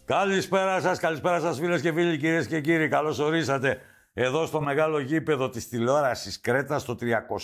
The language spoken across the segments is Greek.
Καλησπέρα σας φίλες και φίλοι, κυρίες και κύριοι. Καλώς ορίσατε εδώ στο μεγάλο γήπεδο της τηλεόρασης Κρέτας, στο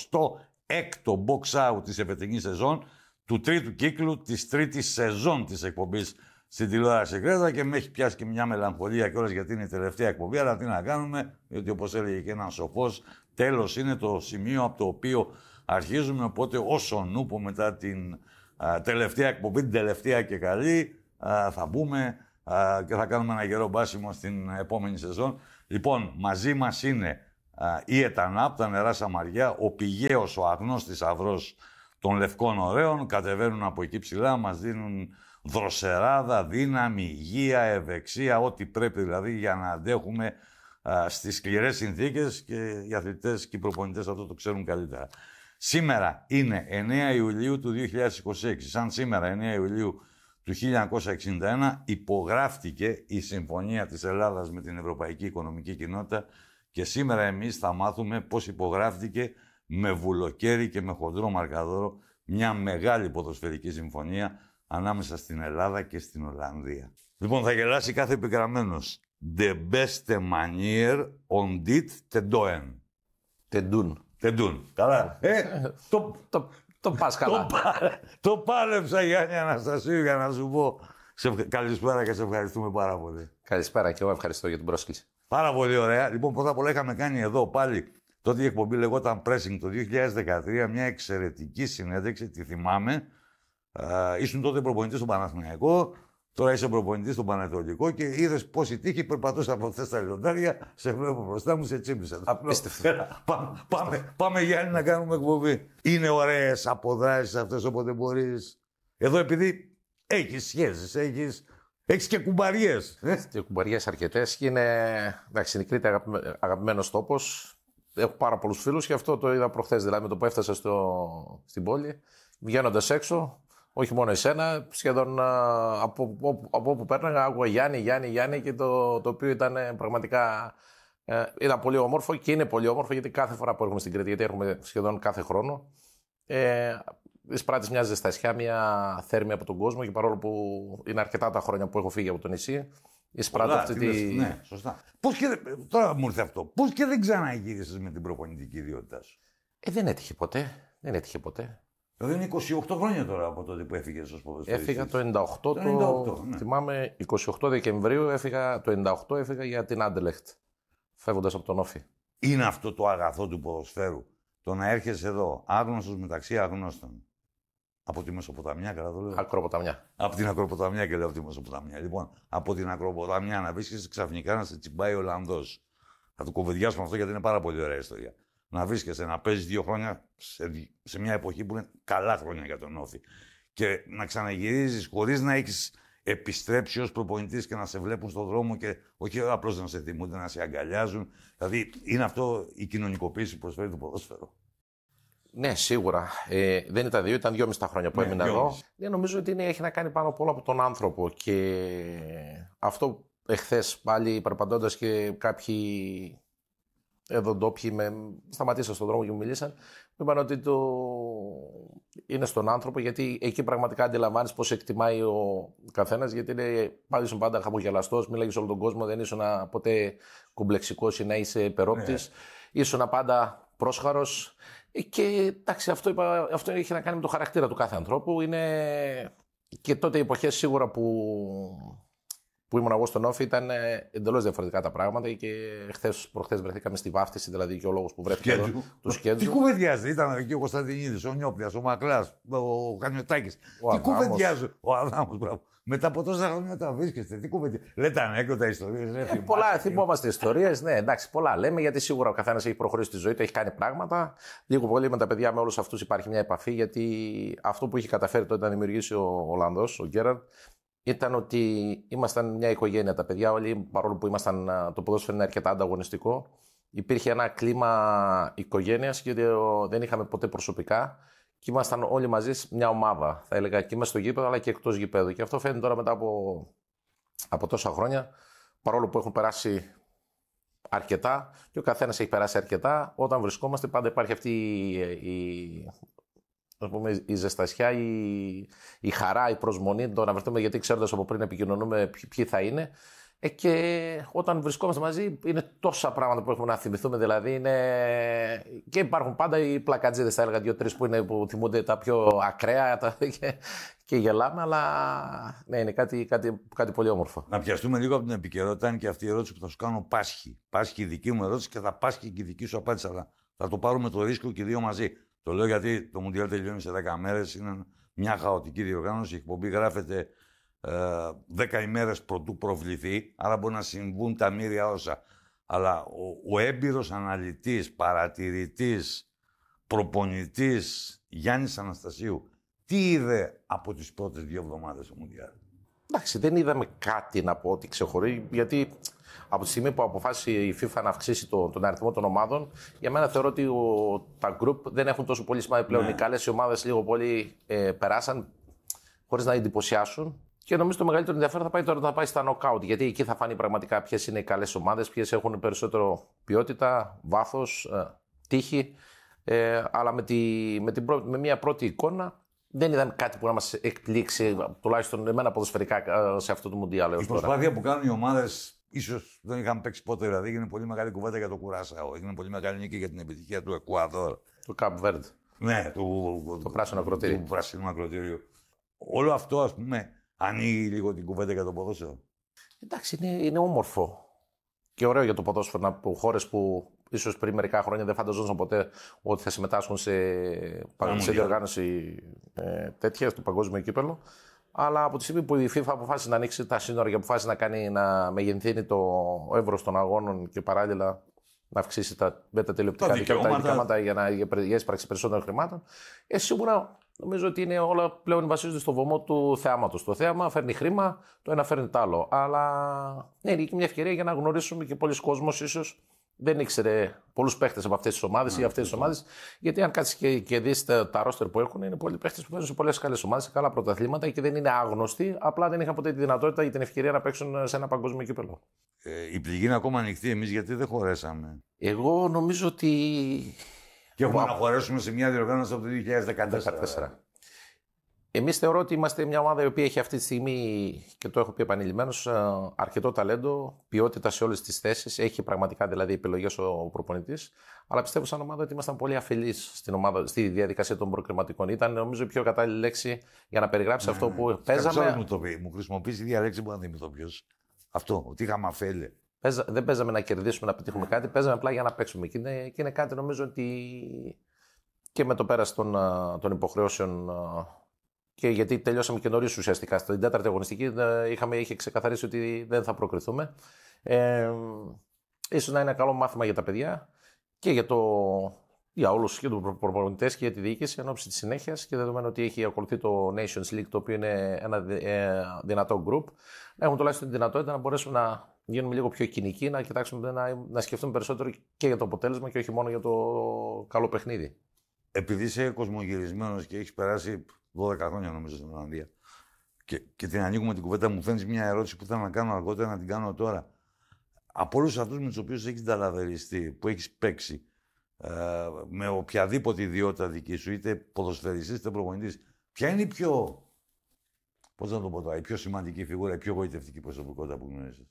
36ο box out της εφετινής σεζόν, του τρίτου κύκλου της τρίτης σεζόν της εκπομπής στην τηλεόραση Κρέτα, και με έχει πιάσει και μια μελαγχολία κιόλας γιατί είναι η τελευταία εκπομπή, αλλά τι να κάνουμε, γιατί όπως έλεγε και ένας σοφός, τέλος είναι το σημείο από το οποίο αρχίζουμε, οπότε όσο νούπο μετά την τελευταία εκπομπή, την τελευταία και καλή, θα μπούμε και θα κάνουμε ένα γερό μπάσιμο στην επόμενη σεζόν. Λοιπόν, μαζί μας είναι η ΕΤΑΝΑΠ, τα νερά Σαμαριά, ο πηγαίος, ο αγνώστης αυρός των λευκών ωραίων. Κατεβαίνουν από εκεί ψηλά, μας δίνουν δροσεράδα, δύναμη, υγεία, ευεξία, ό,τι πρέπει δηλαδή για να αντέχουμε στις σκληρές συνθήκες, και οι αθλητές και οι προπονητές αυτό το ξέρουν καλύτερα. Σήμερα είναι 9 Ιουλίου του 2026. Σαν σήμερα, 9 Ιουλίου του 1961, υπογράφτηκε η Συμφωνία της Ελλάδας με την Ευρωπαϊκή Οικονομική Κοινότητα, και σήμερα εμείς θα μάθουμε πώς υπογράφτηκε με βουλοκαίρι και με χοντρό μαρκαδόρο μια μεγάλη ποδοσφαιρική συμφωνία ανάμεσα στην Ελλάδα και στην Ολλανδία. Λοιπόν, θα γελάσει κάθε επιγραμμένος. The beste manier on dit tendoen. Τεντούν. Καλά. Το πας καλά. Το πάλεψα, Γιάννη Αναστασίου, για να σου πω. Καλησπέρα και σε ευχαριστούμε πάρα πολύ. Καλησπέρα και εγώ ευχαριστώ για την πρόσκληση. Πάρα πολύ ωραία. Λοιπόν, πρώτα απ' όλα είχαμε κάνει εδώ πάλι, τότε η εκπομπή λεγόταν Pressing το 2013, μια εξαιρετική συνέντευξη, τη θυμάμαι. Ήσουν τότε προπονητής στον Παναθηναϊκό, τώρα είσαι προπονητής στον Πανετολικό, και είδες πώς η τύχη περπατούσε από αυτές τα λιοντάρια. Σε βλέπω μπροστά μου, σε τσίπησε. Απίστευτο. Πάμε Γιάννη να κάνουμε εκπομπή. Είναι ωραίες αποδράσεις αυτές όποτε μπορείς. Εδώ επειδή έχεις σχέσεις, έχεις και κουμπαριές. Και κουμπαριές αρκετές, και εντάξει, είναι η Κρήτη αγαπημένος τόπος. Έχω πάρα πολλούς φίλους, και αυτό το είδα προχθές, δηλαδή με το που έφτασα στην πόλη, βγαίνοντας έξω. Όχι μόνο εσένα, σχεδόν από όπου πέρναγα, άκουγα Γιάννη, και το οποίο ήταν πραγματικά ήταν πολύ όμορφο, και είναι πολύ όμορφο, γιατί κάθε φορά που έρχομαι στην Κρήτη, γιατί έρχομαι σχεδόν κάθε χρόνο, εισπράττεις μια ζεστασιά, μια θέρμη από τον κόσμο, και παρόλο που είναι αρκετά τα χρόνια που έχω φύγει από το νησί, εισπράττω αυτή τη... Ναι, σωστά. Τώρα μου ήρθε αυτό. Πώς και δεν ξαναγύρισες με την προπονητική ιδιότητά σου? Δεν έτυχε ποτέ. Δηλαδή είναι 28 χρόνια τώρα από τότε που έφυγες ως ποδοσφαιριστής. Έφυγα το 98, ναι. Θυμάμαι 28 Δεκεμβρίου το 98 έφυγα για την Άντελεχτ, φεύγοντας από τον Όφη. Είναι αυτό το αγαθό του ποδοσφαίρου, το να έρχεσαι εδώ άγνωστος μεταξύ αγνώστων. Από τη Μεσοποταμιά, καλά το λέω. Ακροποταμιά. Από την Ακροποταμιά, και λέω από τη Μεσοποταμιά. Λοιπόν, από την Ακροποταμιά να βρίσκεσαι ξαφνικά να σε τσιμπάει ο Ολλανδός. Θα το κουβεντιάσουμε αυτό, γιατί είναι πάρα πολύ ωραία ιστορία. Να βρίσκεσαι, να παίζεις 2 χρόνια σε μια εποχή που είναι καλά χρόνια για τον Όφη, και να ξαναγυρίζεις χωρίς να έχεις επιστρέψει ως προπονητής και να σε βλέπουν στον δρόμο, και όχι απλώς να σε θυμούνται, να σε αγκαλιάζουν. Δηλαδή, είναι αυτό η κοινωνικοποίηση που προσφέρει το ποδόσφαιρο. Ναι, σίγουρα. Δεν ήταν 2, ήταν 2,5 τα χρόνια που έμεινα εδώ. Νομίζω ότι έχει να κάνει πάνω απ' όλα από τον άνθρωπο, και αυτό εχθές πάλι περπατώντας, και κάποιοι εδώ ντόπιοι σταματήσαν στον δρόμο και μου μιλήσαν, μου είπαν ότι είναι στον άνθρωπο, γιατί εκεί πραγματικά αντιλαμβάνεις πώς εκτιμάει ο καθένας, γιατί ήσουν πάντα χαμογελαστός, μίλαγες όλο τον κόσμο, δεν ήσουν ποτέ κομπλεξικός ή να είσαι υπερόπτης, ήσουν πάντα πρόσχαρος, και εντάξει, αυτό έχει να κάνει με το χαρακτήρα του κάθε ανθρώπου. Και τότε οι εποχές σίγουρα που ήμουν εγώ στον Όφη ήταν εντελώς διαφορετικά τα πράγματα, και προχθές βρεθήκαμε στη βάφτιση, δηλαδή, και ο λόγος που βρέθηκε εδώ του Σκέτζου. Τι κουβεντιάζει, ήταν εκεί ο Κωνσταντινίδης, ο Νιόπλιας, ο Μακλάς, ο Κανιωτάκης. Τι κουβεντιάζει ο Αδάμος, μπράβο. Μετά από τόσα χρόνια τα βρίσκεστε, τι κουβεντιάζει? Λέτε ανέκδοτα, ιστορίες. Πολλά θυμόμαστε ιστορίες, ναι, εντάξει, πολλά λέμε, γιατί σίγουρα ο καθένας έχει προχωρήσει στη ζωή του, έχει κάνει πράγματα. Λίγο πολύ με τα παιδιά, με όλους αυτούς υπάρχει μια επαφή, γιατί αυτό που είχε καταφέρει τότε να δημιουργήσει ο Ολλανδός, ο Γκέραρντ, ήταν ότι ήμασταν μια οικογένεια τα παιδιά όλοι, παρόλο που το ποδόσφαιρο είναι αρκετά ανταγωνιστικό. Υπήρχε ένα κλίμα οικογένειας, γιατί δεν είχαμε ποτέ προσωπικά, και ήμασταν όλοι μαζί μια ομάδα, θα έλεγα, και μέσα στο γήπεδο αλλά και εκτός γηπέδου. Και αυτό φαίνεται τώρα μετά από τόσα χρόνια, παρόλο που έχουν περάσει αρκετά και ο καθένας έχει περάσει αρκετά, όταν βρισκόμαστε πάντα υπάρχει ας πούμε, η ζεστασιά, η χαρά, η προσμονή, το να βρεθούμε, γιατί ξέροντας από πριν επικοινωνούμε ποιοι θα είναι. Και όταν βρισκόμαστε μαζί, είναι τόσα πράγματα που έχουμε να θυμηθούμε. Δηλαδή, και υπάρχουν πάντα οι πλακατζίδες, θα έλεγα, 2-3 που θυμούνται τα πιο ακραία και γελάμε, αλλά ναι, είναι κάτι πολύ όμορφο. Να πιαστούμε λίγο από την επικαιρότητα, είναι και αυτή η ερώτηση που θα σου κάνω πάσχει. Πάσχει η δική μου ερώτηση και θα πάσχει και η δική σου απάντηση. Αλλά θα το πάρουμε το ρίσκο και οι δύο μαζί. Το λέω γιατί το Μουντιάλ τελειώνει σε 10 μέρες. Είναι μια χαοτική διοργάνωση. Η εκπομπή γράφεται 10 ημέρες πρωτού προβληθεί. Άρα μπορεί να συμβούν τα μοίρια όσα. Αλλά ο έμπειρος αναλυτής, παρατηρητής, προπονητής Γιάννης Αναστασίου, τι είδε από τις πρώτες 2 εβδομάδες του Μουντιάλ? Εντάξει, δεν είδαμε κάτι να πω ότι ξεχωρίζει, γιατί από τη στιγμή που αποφάσισε η FIFA να αυξήσει τον αριθμό των ομάδων, για μένα θεωρώ ότι τα group δεν έχουν τόσο πολύ σημασία πλέον. Οι καλές ομάδες λίγο πολύ περάσαν χωρίς να εντυπωσιάσουν. Και νομίζω το μεγαλύτερο ενδιαφέρον θα πάει στα knockout, γιατί εκεί θα φανεί πραγματικά ποιες είναι οι καλές ομάδες, ποιες έχουν περισσότερο ποιότητα, βάθος, τύχη. Αλλά με μια πρώτη εικόνα δεν είδαμε κάτι που να μας εκπλήξει, τουλάχιστον εμένα ποδοσφαιρικά, σε αυτό το Μουντιάλ. Η προσπάθεια που κάνουν οι ομάδες, ίσως δεν είχαν παίξει ποτέ, δηλαδή έγινε πολύ μεγάλη κουβέντα για το Κουράσαο, έγινε πολύ μεγάλη νίκη για την επιτυχία του Εκουαδόρ. Του Καπ Βέρντ. Ναι, το πράσινο ακροτήριο. Του πράσινου ακροτήριου. Όλο αυτό, ας πούμε, ανοίγει λίγο την κουβέντα για το ποδόσφαιρο. Εντάξει, είναι όμορφο και ωραίο για το ποδόσφαιρο από χώρες που ίσως πριν μερικά χρόνια δεν φανταζόντουσαν ποτέ ότι θα συμμετάσχουν σε διοργάνωση τέτοια, στο παγκόσμιο κύπελλο. Αλλά από τη στιγμή που η FIFA αποφάσισε να ανοίξει τα σύνορα και αποφάσισε να μεγενθύνει το εύρος των αγώνων και παράλληλα να αυξήσει τα τηλεοπτικά δικαιώματα για έσπραξη περισσότερων χρημάτων, σίγουρα νομίζω ότι είναι όλα πλέον βασίζονται στο βωμό του θεάματος. Το θέαμα φέρνει χρήμα, το ένα φέρνει το άλλο. Αλλά ναι, είναι και μια ευκαιρία για να γνωρίσουμε και πολλοί κόσμος ίσως δεν ήξερε πολλούς παίχτες από αυτές τις ομάδες ή αυτές τις ομάδες. Γιατί αν κάτσεις και δεις τα ρόστερ που έχουν, είναι πολλοί παίχτες που παίζουν σε πολλές καλές ομάδες, σε καλά πρωταθλήματα και δεν είναι άγνωστοι. Απλά δεν είχαν ποτέ τη δυνατότητα ή την ευκαιρία να παίξουν σε ένα παγκόσμιο κύπελλο. Η πληγή είναι ακόμα ανοιχτή. Εμείς γιατί δεν χωρέσαμε? Εγώ νομίζω ότι. Και έχουμε να χωρέσουμε σε μια διοργάνωση από το 2014. Εμείς θεωρώ ότι είμαστε μια ομάδα η οποία έχει αυτή τη στιγμή, και το έχω πει επανειλημμένως, αρκετό ταλέντο, ποιότητα σε όλες τις θέσεις. Έχει πραγματικά δηλαδή επιλογές ο προπονητής. Αλλά πιστεύω σαν ομάδα ότι ήμασταν πολύ αφελείς στη διαδικασία των προκριματικών. Ήταν νομίζω η πιο κατάλληλη λέξη για να περιγράψει αυτό που παίζαμε. Μου χρησιμοποιήσει η ίδια λέξη που να θυμηθώ ποιος. Αυτό, ότι είχαμε αφέλεια. Δεν παίζαμε να κερδίσουμε, να πετύχουμε κάτι, παίζαμε απλά για να παίξουμε. Και είναι κάτι νομίζω ότι και με το πέρας των υποχρεώσεων. Και γιατί τελειώσαμε και νωρίς ουσιαστικά. Στην 4η αγωνιστική είχε ξεκαθαρίσει ότι δεν θα προκριθούμε. Ίσως να είναι ένα καλό μάθημα για τα παιδιά και για όλους και τους προπονητές και για τη διοίκηση εν ώψη της συνέχειας και δεδομένου ότι έχει ακολουθεί το Nations League, το οποίο είναι ένα δυνατό group, να έχουμε τουλάχιστον τη δυνατότητα να μπορέσουμε να γίνουμε λίγο πιο κοινικοί, να κοιτάξουμε να σκεφτούμε περισσότερο και για το αποτέλεσμα και όχι μόνο για το καλό παιχνίδι. Επειδή είσαι κοσμογυρισμένος και έχεις περάσει 12 χρόνια νομίζω στην Ολλανδία και την ανοίγουμε την κουβέντα, μου φαίνεται μια ερώτηση που θέλω να κάνω αργότερα, να την κάνω τώρα. Από όλους αυτούς με τους οποίους έχεις ταλαβεριστεί, που έχεις παίξει, με οποιαδήποτε ιδιότητα δική σου, είτε ποδοσφαιριστής είτε προπονητής, ποια είναι η πιο, πώς να το πω τώρα, η πιο σημαντική φιγούρα, η πιο γοητευτική προσωπικότητα που γνωρίζεις?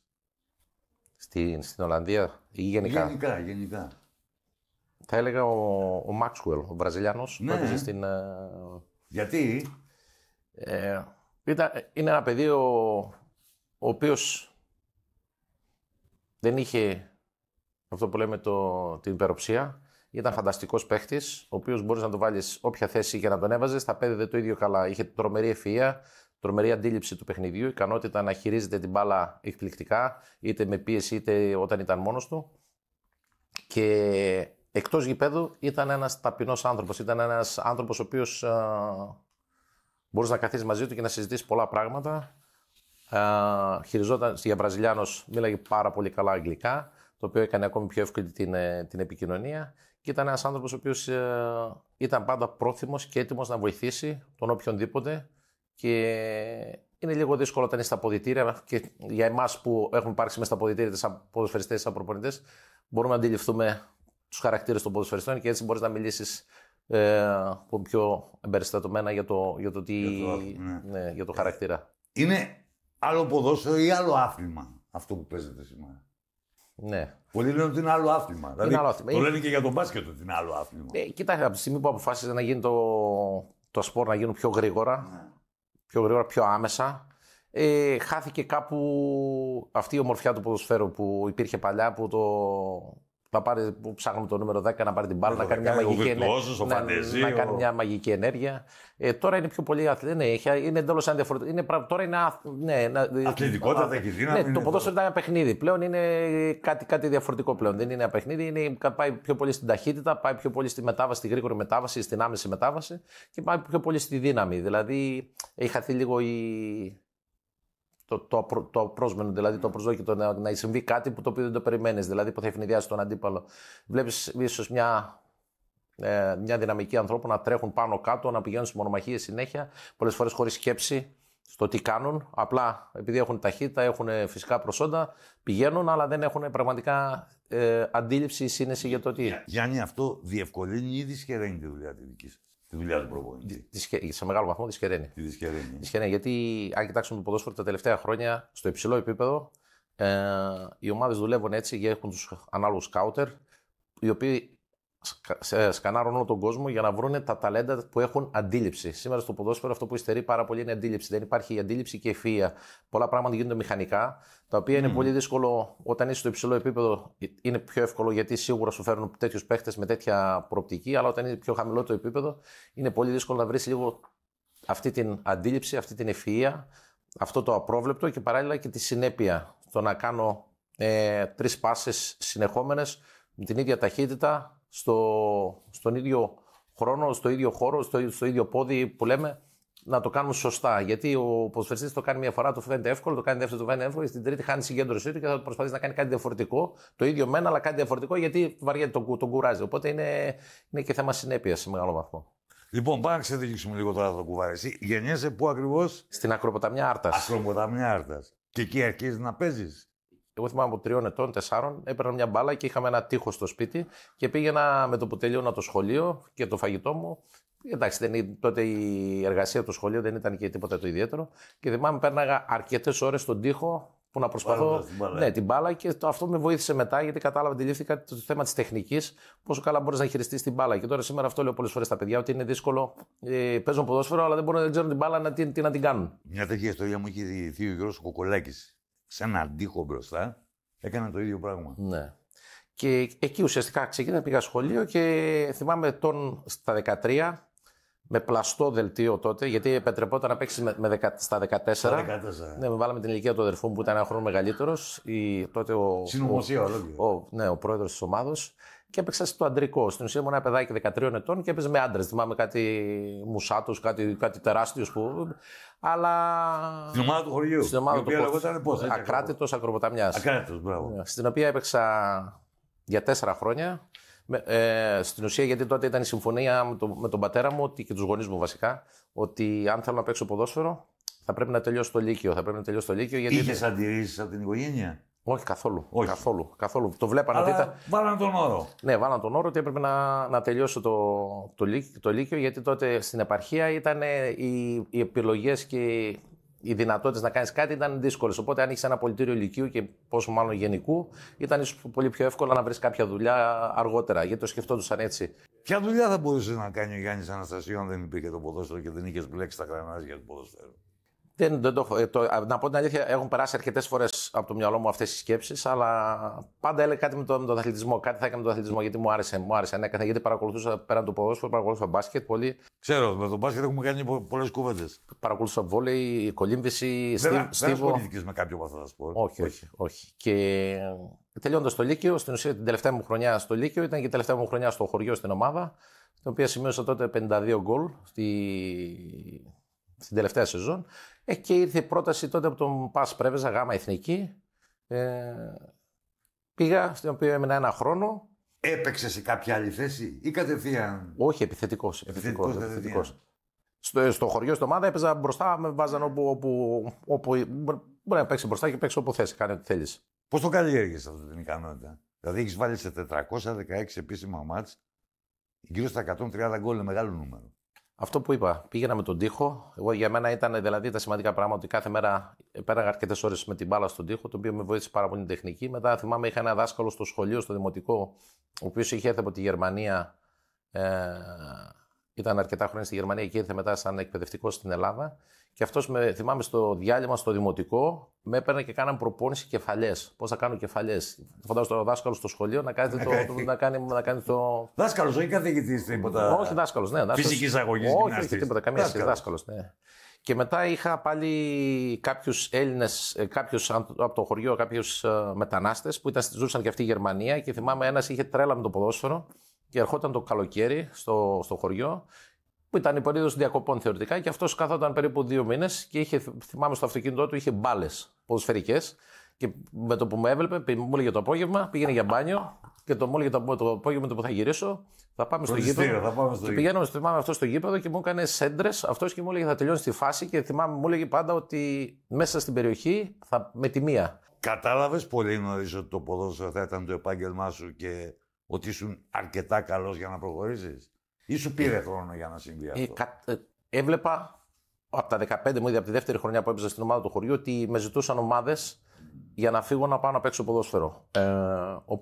Στην Ολλανδία ή γενικά? Γενικά. Θα έλεγα ο Μάξουελ, ο Βραζιλιάνος, που έπαιζε στην. Γιατί? Είναι ένα παιδί ο οποίος δεν είχε αυτό που λέμε την υπεροψία. Ήταν φανταστικός παίχτης, ο οποίος μπορείς να το βάλεις όποια θέση και να τον έβαζες, θα πέδευε το ίδιο καλά. Είχε τρομερή ευφυΐα, τρομερή αντίληψη του παιχνιδιού, ικανότητα να χειρίζεται την μπάλα εκπληκτικά, είτε με πίεση είτε όταν ήταν μόνος του. Και εκτός γηπέδου ήταν ένας ταπεινός άνθρωπος. Ήταν ένας άνθρωπος ο οποίος μπορούσε να καθίσει μαζί του και να συζητήσει πολλά πράγματα. Χειριζόταν, για Βραζιλιάνος, μίλαγε πάρα πολύ καλά αγγλικά, το οποίο έκανε ακόμη πιο εύκολη την επικοινωνία. Και ήταν ένας άνθρωπος ο οποίος ήταν πάντα πρόθυμος και έτοιμος να βοηθήσει τον οποιονδήποτε. Και είναι λίγο δύσκολο όταν είσαι στα αποδυτήρια και για εμάς που έχουμε υπάρξει μέσα στα αποδυτήρια, σαν ποδοσφαιριστές, σαν προπονητές, μπορούμε να αντιληφθούμε τους χαρακτήρες των ποδοσφαιριστών και έτσι μπορείς να μιλήσεις που πιο εμπεριστατωμένα για το για το χαρακτήρα. Είναι άλλο ποδόσφαιρο ή άλλο άθλημα αυτό που παίζετε σήμερα? Ναι. Πολλοί λένε ότι είναι άλλο άθλημα. Δηλαδή, άλλο άθλημα. Το λένε και για τον μπάσκετ ότι είναι άλλο άθλημα. Κοιτάξτε, από τη στιγμή που αποφάσισε να γίνει το σπορ να γίνουν πιο γρήγορα, πιο άμεσα, χάθηκε κάπου αυτή η ομορφιά του ποδοσφαίρου που υπήρχε παλιά, που ψάχνουμε το νούμερο 10 να πάρει την μπάλα, να κάνει μια μαγική ενέργεια. Τώρα είναι πιο πολύ αθλητικό. Είναι εντελώς διαφορετικό. Τώρα είναι αθλητικότητα, έχει δύναμη. Ναι, το ποδόσφαιρο ήταν ένα παιχνίδι. Πλέον είναι κάτι διαφορετικό πλέον. Δεν είναι ένα παιχνίδι. Πάει πιο πολύ στην ταχύτητα, πάει πιο πολύ στη μετάβαση, στη γρήγορη μετάβαση, στην άμεση μετάβαση και πάει πιο πολύ στη δύναμη. Δηλαδή έχει χαθεί λίγο το απρόσμενο, δηλαδή το προσδόκητο να συμβεί κάτι που το οποίο δεν το περιμένεις, δηλαδή που θα ευνηδιάσει τον αντίπαλο. Βλέπεις ίσως μια δυναμική ανθρώπου να τρέχουν πάνω κάτω, να πηγαίνουν στις μονομαχίες συνέχεια, πολλές φορές χωρίς σκέψη στο τι κάνουν. Απλά επειδή έχουν ταχύτητα, έχουν φυσικά προσόντα, πηγαίνουν, αλλά δεν έχουν πραγματικά αντίληψη ή σύνεση για το τι. Γιάννη, αυτό διευκολύνει ή δυσχεραίνει τη δουλειά τη δική σας? Τη δουλειά του προπονητή. Σε μεγάλο βαθμό δυσχεραίνει. Δυσχεραίνει. Γιατί αν κοιτάξουμε το ποδόσφαιρο τα τελευταία χρόνια, στο υψηλό επίπεδο, οι ομάδες δουλεύουν έτσι και έχουν τους ανάλογους σκάουτερ, οι οποίοι σκανάρουν όλο τον κόσμο για να βρουν τα ταλέντα που έχουν αντίληψη. Σήμερα στο ποδόσφαιρο αυτό που υστερεί πάρα πολύ είναι αντίληψη. Δεν υπάρχει η αντίληψη και η ευφυΐα. Πολλά πράγματα γίνονται μηχανικά, τα οποία είναι πολύ δύσκολο όταν είσαι στο υψηλό επίπεδο. Είναι πιο εύκολο γιατί σίγουρα σου φέρνουν τέτοιους παίχτες με τέτοια προοπτική, αλλά όταν είναι πιο χαμηλό το επίπεδο, είναι πολύ δύσκολο να βρεις λίγο αυτή την αντίληψη, αυτή την ευφυΐα, αυτό το απρόβλεπτο και παράλληλα και τη συνέπεια. Το να κάνω 3 πάσες συνεχόμενες με την ίδια ταχύτητα, στον ίδιο χρόνο, στο ίδιο χώρο, στο ίδιο πόδι που λέμε, να το κάνουμε σωστά. Γιατί ο ποδοσφαιριστής το κάνει μια φορά, το φαίνεται εύκολο, το κάνει δεύτερο, το φαίνεται εύκολο, στην τρίτη χάνει συγκέντρωσή του και θα προσπαθήσει να κάνει κάτι διαφορετικό. Το ίδιο μένα, αλλά κάτι διαφορετικό γιατί βαριέται, τον κουράζει. Οπότε είναι και θέμα συνέπειας σε μεγάλο βαθμό. Λοιπόν, πάμε να ξεδικήσουμε λίγο τώρα το κουβάρι. Εσύ γεννιέσαι πού ακριβώς? Στην Ακροποταμιά Άρτας. Ακροποταμιά Άρτας. Και εκεί αρχίζεις να παίζεις? Εγώ θυμάμαι από 3 ετών, 4, έπαιρνα μια μπάλα και είχαμε ένα τοίχο στο σπίτι και πήγαινα με το που τελείωνα το σχολείο και το φαγητό μου. Εντάξει, τότε η εργασία του σχολείου δεν ήταν και τίποτα το ιδιαίτερο. Και θυμάμαι πέρναγα αρκετές ώρες στον τοίχο που να προσπαθώ. Την μπάλα και αυτό με βοήθησε μετά γιατί κατάλαβα, αντιλήφθηκα το θέμα της τεχνικής, πόσο καλά μπορείς να χειριστείς την μπάλα. Και τώρα σήμερα αυτό λέω πολλές φορές στα παιδιά, ότι είναι δύσκολο. Παίζουν ποδόσφαιρο, αλλά δεν ξέρουν την μπάλα τι να την κάνουν. Μια τέτοια ιστορία μου είχε διηγηθεί ο Γιώργος Κοκολάκης. Σε έναν τοίχο μπροστά, έκανε το ίδιο πράγμα. Ναι. Και εκεί ουσιαστικά ξεκίνησα, πήγα σχολείο και θυμάμαι στα 13, με πλαστό δελτίο τότε, γιατί επιτρεπόταν να παίξει στα 14. Ναι, με βάλαμε την ηλικία του αδερφού μου που ήταν ένα χρόνο μεγαλύτερος. Τότε συνωμοσία, ο πρόεδρος της ομάδος. Και έπαιξα στο αντρικό. Στην ουσία ήμουν ένα παιδάκι 13 ετών και έπαιζε με άντρες. Θυμάμαι κάτι μουσάτους, κάτι τεράστιους που. Αλλά. Στην ομάδα του χωριού. Στην ομάδα του χωριού. Ακράτητος Ακροποταμιάς. Ακράτητος, μπράβο. Στην οποία έπαιξα για 4 χρόνια. Στην ουσία, γιατί τότε ήταν η συμφωνία με τον πατέρα μου και τους γονείς μου βασικά, ότι αν θέλω να παίξω ποδόσφαιρο θα πρέπει να τελειώσω το Λύκειο. Είχες αντιρρήσεις από την οικογένεια? Όχι, καθόλου. Καθόλου. Το βλέπανε ότι ήταν. Βάλαν τον όρο. Ναι, βάλαν τον όρο ότι έπρεπε να τελειώσω το Λύκειο, γιατί τότε στην επαρχία ήταν οι επιλογές και οι δυνατότητες να κάνεις κάτι ήταν δύσκολες. Οπότε, αν είχες ένα πολιτήριο Λυκείου και πόσο μάλλον γενικού, ήταν ίσως πολύ πιο εύκολο να βρεις κάποια δουλειά αργότερα, γιατί το σκεφτόντουσαν έτσι. Ποια δουλειά θα μπορούσε να κάνει ο Γιάννης Αναστασίου αν δεν υπήρχε το ποδόσφαιρο και δεν είχες μπλέξει τα γρανάζια του ποδοσφαίρου? Να πω την αλήθεια, έχουν περάσει αρκετές φορές από το μυαλό μου αυτές οι σκέψεις, αλλά πάντα έλεγα κάτι με τον αθλητισμό. Κάτι θα έκανα με τον αθλητισμό, γιατί μου άρεσε ανέκαθεν, γιατί παρακολουθούσα πέραν του ποδόσφαιρου, παρακολουθούσα μπάσκετ πολύ. Ξέρω, με τον μπάσκετ έχουμε κάνει πολλές κουβέντες. Παρακολουθούσα βόλεϊ, κολύμβηση, στίβο. Δεν στίβο. ασχολήθηκες με κάποιο από αυτά τα σπορ? Όχι. Και τελειώντας το Λύκειο, στην ουσία την τελευταία μου χρονιά στο Λύκειο ήταν και η τελευταία μου χρονιά στο χωριό στην ομάδα, την οποία σημείωσα τότε 52 γκολ στην τελευταία σεζόν. Και ήρθε η πρόταση τότε από τον Πας Πρέβεζα, Γάμα Εθνική. Πήγα, στην οποία έμεινα 1 χρόνο. Έπαιξε σε κάποια άλλη θέση ή κατευθείαν? Όχι, επιθετικός. Στο χωριό, στην ομάδα έπαιζα μπροστά, με βάζαν όπου μπορεί να παίξει μπροστά και παίξει όπου θες, κάνει ό,τι θέλεις. Πώς το καλλιέργησες αυτή την ικανότητα? Δηλαδή έχεις βάλει σε 416 επίσημα μάτς Γύρω στα 130 γκολ είναι μεγάλο νούμερο. Αυτό που είπα, πήγαινα με τον τοίχο. Εγώ, για μένα ήταν δηλαδή τα σημαντικά πράγματα ότι κάθε μέρα πέραγα αρκετές ώρες με την μπάλα στον τοίχο, το οποίο με βοήθησε πάρα πολύ την τεχνική. Μετά θυμάμαι είχα ένα δάσκαλο στο σχολείο, στο δημοτικό, ο οποίος είχε έρθει από τη Γερμανία. Ήταν αρκετά χρόνια στη Γερμανία και ήρθε μετά σαν εκπαιδευτικός στην Ελλάδα. Και αυτός, θυμάμαι στο διάλειμμα στο δημοτικό, με έπαιρνε και κάναμε προπόνηση κεφαλιές. Πώς θα κάνω κεφαλιές. Φαντάζομαι το δάσκαλο στο σχολείο να κάνει το. Δάσκαλος, όχι καθηγητής τίποτα. Όχι δάσκαλος, ναι. Φυσικής αγωγής. Όχι τίποτα, καμία σχέση. Δάσκαλος, ναι. Και μετά είχα πάλι κάποιους Έλληνες, από το χωριό, κάποιους μετανάστες που ζούσαν και αυτοί η Γερμανία. Και θυμάμαι ένας είχε τρέλα με το ποδόσφαιρο και ερχόταν το καλοκαίρι στο χωριό, που ήταν η περίοδος διακοπών θεωρητικά, και αυτός κάθονταν περίπου 2 μήνες και θυμάμαι στο αυτοκίνητό του είχε μπάλες ποδοσφαιρικές. Και με το που με έβλεπε, μου έλεγε το απόγευμα, πήγαινε για μπάνιο και μου έλεγε το απόγευμα που θα γυρίσω, θα πάμε στο γήπεδο. Και πηγαίναμε, θυμάμαι αυτό στο γήπεδο και μου έκανε σέντρες αυτός και μου έλεγε θα τελειώσει τη φάση. Και θυμάμαι, μου έλεγε πάντα ότι μέσα στην περιοχή με τη μία. Κατάλαβες πολύ νωρίς ότι το ποδόσφαιρο θα ήταν το επάγγελμά σου και ότι ήσουν αρκετά καλός για να προχωρήσεις? Ή σου πήρε χρόνο για να συμβεί αυτό? Έβλεπα από τα 15 μου, ήδη από τη δεύτερη χρονιά που έπαιζα στην ομάδα του χωριού, ότι με ζητούσαν ομάδες για να φύγω να πάω να παίξω ποδόσφαιρο.